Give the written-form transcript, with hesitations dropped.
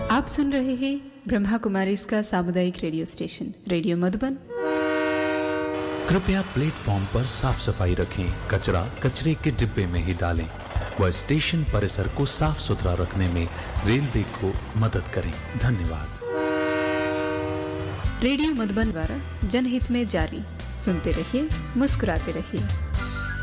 आप सुन रहे हैं ब्रह्मा कुमारी इसका सामुदायिक रेडियो स्टेशन रेडियो मधुबन। कृपया प्लेटफॉर्म पर साफ सफाई रखें, कचरा कचरे के डिब्बे में ही डालें व स्टेशन परिसर को साफ सुथरा रखने में रेलवे को मदद करें। धन्यवाद। रेडियो मधुबन द्वारा जनहित में जारी। सुनते रहिए, मुस्कुराते रहिए।